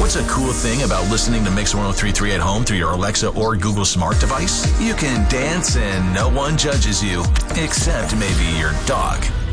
what's a cool thing about listening to Mix 103.3 at home through your Alexa or Google smart device? You can dance and no one judges you, except maybe your dog.